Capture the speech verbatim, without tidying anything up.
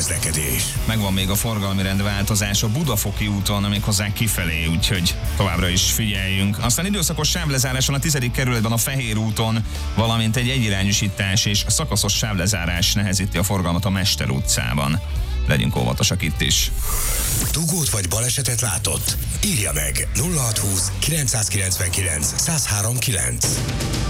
közlekedés. Megvan még a forgalmi rendváltozás a Budafoki úton, méghozzá kifelé, úgyhogy továbbra is figyeljünk. Aztán időszakos sávlezáráson a tizedik kerületben a Fehér úton, valamint egy egyirányosítás és szakaszos sávlezárás nehezíti a forgalmat a Mester utcában. Legyünk óvatosak itt is. Dugót vagy balesetet látott? Írja meg nulla hatszázhúsz kilencszázkilencvenkilenc százhárom kilenc.